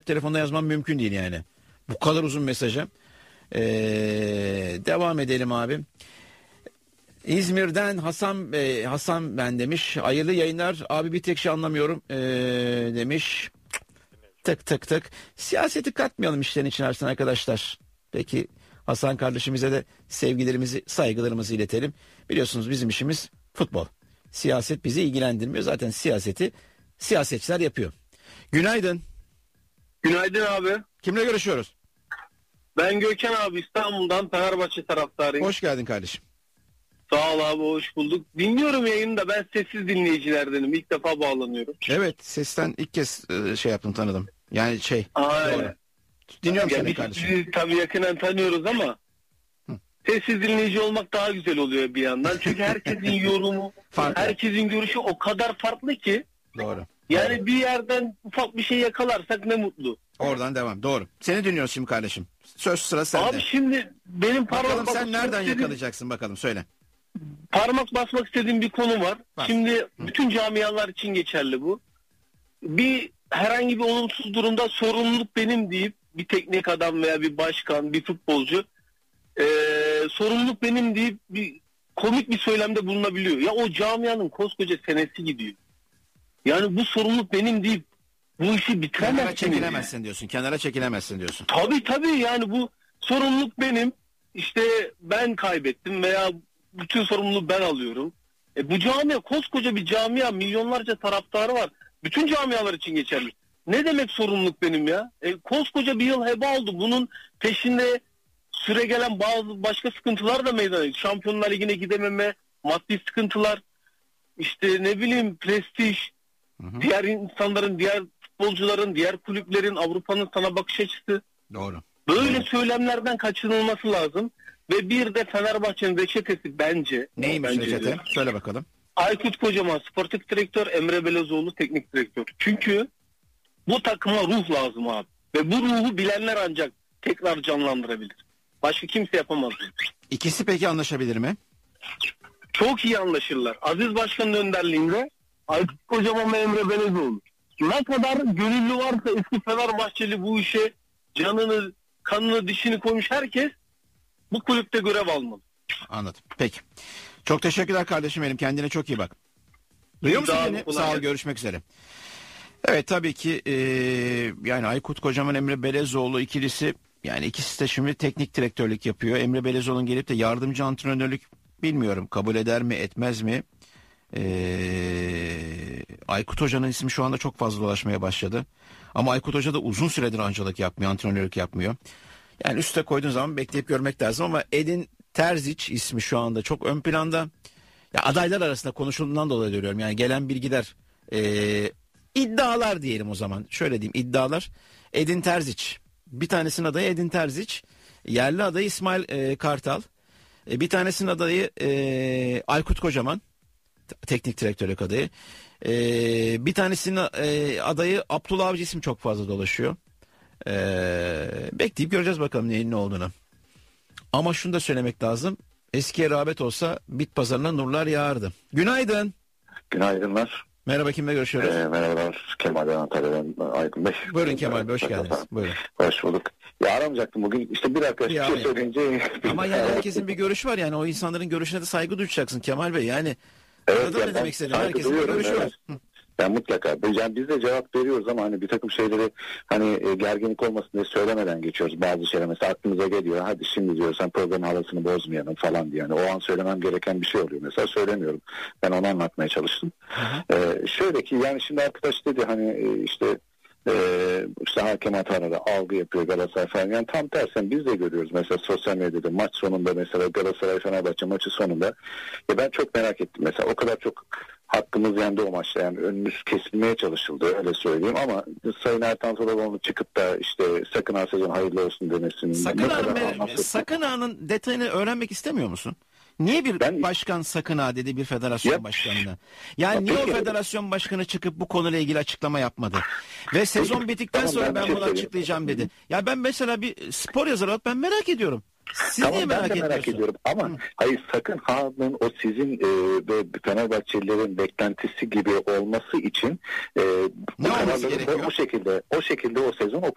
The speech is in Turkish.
telefonda yazmam mümkün değil yani. Bu kadar uzun mesajı. Devam edelim abi. İzmir'den Hasan ben demiş. Hayırlı yayınlar. Abi bir tek şey anlamıyorum demiş. Tık tık tık. Siyaseti katmayalım işlerin içine arkadaşlar. Peki Hasan kardeşimize de sevgilerimizi, saygılarımızı iletelim. Biliyorsunuz bizim işimiz futbol. Siyaset bizi ilgilendirmiyor. Zaten siyaseti siyasetçiler yapıyor. Günaydın. Günaydın abi. Kimle görüşüyoruz? Ben Gökhan abi, İstanbul'dan, Fenerbahçe taraftarıyım. Hoş geldin kardeşim. Sağ ol abi, hoş bulduk. Dinliyorum yayını da, ben sessiz dinleyicilerdenim. İlk defa bağlanıyorum. Evet, sesten ilk kez şey yaptım, tanıdım. Yani Aynen. Dinliyorum Yani seni kardeşim. sizi tabii yakından tanıyoruz ama sessiz dinleyici olmak daha güzel oluyor bir yandan. Çünkü herkesin yorumu, farklı. Herkesin görüşü o kadar farklı ki. Doğru. Yani bir yerden ufak bir şey yakalarsak ne mutlu. Oradan devam. Doğru. Seni dinliyoruz şimdi kardeşim. Söz sıra sende. Abi şimdi benim bakalım sen nereden yakalayacaksın bakalım, söyle. Parmak basmak istediğim bir konu var. Bas. Şimdi bütün camialar için geçerli bu. Herhangi bir olumsuz durumda sorumluluk benim deyip bir teknik adam veya bir başkan, bir futbolcu sorumluluk benim deyip bir komik bir söylemde bulunabiliyor. Ya o camianın koskoca senesi gidiyor. Yani bu sorumluluk benim deyip bu işi bitiremezsin. Kenara çekilemezsin diyorsun. Kenara çekilemezsin diyorsun. Tabii yani bu sorumluluk benim. İşte ben kaybettim veya bütün sorumluluğu ben alıyorum. Bu camia koskoca bir camia, milyonlarca taraftarı var. Bütün camialar için geçerli. Ne demek sorumluluk benim ya? Koskoca bir yıl heba oldu. Bunun peşinde süre gelen bazı başka sıkıntılar da meydana geliyor. Şampiyonlar Ligi'ne gidememe, maddi sıkıntılar, işte ne bileyim prestij, diğer insanların, diğer futbolcuların, diğer kulüplerin, Avrupa'nın sana bakış açısı. Doğru. Böyle söylemlerden kaçınılması lazım. Ve bir de Fenerbahçe'nin reçetesi bence. Neymiş reçete? Söyle bakalım. Aykut Kocaman sportif direktör, Emre Belözoğlu teknik direktör. Çünkü bu takıma ruh lazım abi. Ve bu ruhu bilenler ancak tekrar canlandırabilir. Başka kimse yapamaz. İkisi peki anlaşabilir mi? Çok iyi anlaşırlar. Aziz Başkan'ın önderliğinde Aykut Kocaman ve Emre Belözoğlu. Ne kadar gönüllü varsa eski Fenerbahçeli bu işe canını, kanını, dişini koymuş herkes bu kulüpte görev almalı. Anladım. Peki. Çok teşekkürler kardeşim benim. Kendine çok iyi bak. Duyuyor musun beni? Sağ ol. Görüşmek üzere. Evet tabii ki yani Aykut Kocaman, Emre Belezoğlu ikilisi, yani ikisi de şimdi teknik direktörlük yapıyor. Emre Belezoğlu'nun gelip de yardımcı antrenörlük bilmiyorum kabul eder mi etmez mi? Aykut Hoca'nın ismi şu anda çok fazla dolaşmaya başladı. Ama Aykut Hoca da uzun süredir ancılık yapmıyor, antrenörlük yapmıyor. Yani üste koyduğun zaman bekleyip görmek lazım ama Edin Terzic ismi şu anda çok ön planda. Ya adaylar arasında konuşulduğundan dolayı diyorum. Yani gelen bilgiler, iddialar diyelim o zaman. Şöyle diyeyim, iddialar. Edin Terzic. Bir tanesinin adayı Edin Terzic. Yerli adayı İsmail Kartal. Bir tanesinin adayı Aykut Kocaman. Teknik direktörlük adayı. Bir tanesinin adayı Abdullah Avcı, isim çok fazla dolaşıyor. Bekleyip göreceğiz bakalım neyin ne olduğunu. Ama şunu da söylemek lazım. Eskiye rağbet olsa bit pazarına nurlar yağardı. Günaydın. Günaydınlar. Merhaba, kimle görüşüyoruz? Merhabalar, Kemal Antalya'dan Aydın Bey. Buyurun Kemal Bey, hoş geldiniz. Buyurun. Hoş bulduk. Ya aramayacaktım bugün. İşte bir arkadaş bir şey söyleyince... Ama yani herkesin bir görüşü var, yani o insanların görüşüne de saygı duyacaksın Kemal Bey. Yani evet, ne demek istedim? Herkesin bir görüşü var. Yani mutlaka. Yani biz de cevap veriyoruz ama hani bir takım şeyleri hani gerginlik olmasın diye söylemeden geçiyoruz. Bazı şeyler mesela aklımıza geliyor. Hadi şimdi diyor sen programın havasını bozmayalım falan diye. Yani o an söylemem gereken bir şey oluyor. Mesela söylemiyorum. Ben onu anlatmaya çalıştım. Şöyle ki yani şimdi arkadaş dedi hani işte hakem hataları algı yapıyor Galatasaray falan. Yani tam tersen biz de görüyoruz mesela sosyal medyada maç sonunda mesela Galatasaray Fenerbahçe maçı sonunda ben çok merak ettim mesela o kadar çok hakkımız yendi o maçta, yani önümüz kesilmeye çalışıldı öyle söyleyeyim ama Sayın Ertan Toroğlu çıkıp da işte sakın ha sezon hayırlı olsun demesin. Sakın Ağa'nın detayını öğrenmek istemiyor musun? Niye bir başkan sakın ha dedi bir federasyon başkanına? Yani niye o federasyon başkanı çıkıp bu konuyla ilgili açıklama yapmadı? Ve sezon bittikten sonra ben bunu açıklayacağım dedi. Ya ben mesela bir spor yazarı olarak ben merak ediyorum. Siz niye merak ediyorum ama hayır sakın ha'nın o sizin ve Fenerbahçelilerin beklentisi gibi olması için ne olması gerekiyor? O şekilde o sezon